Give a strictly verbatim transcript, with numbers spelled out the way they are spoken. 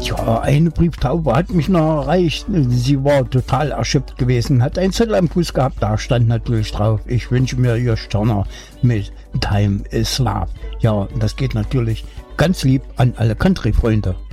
Ja, eine Brieftaube hat mich noch erreicht. Sie war total erschöpft gewesen, hat einen Zettel am Fuß gehabt, da stand natürlich drauf: Ich wünsche mir Ihr Sterner mit Time is Love. Ja, das geht natürlich ganz lieb an alle Country-Freunde.